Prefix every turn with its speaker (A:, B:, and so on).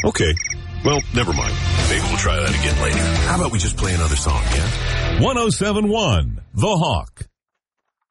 A: Okay. Well, never mind. Maybe we'll try that again later. How about we just play another song, yeah?
B: 107.1 The Hawk.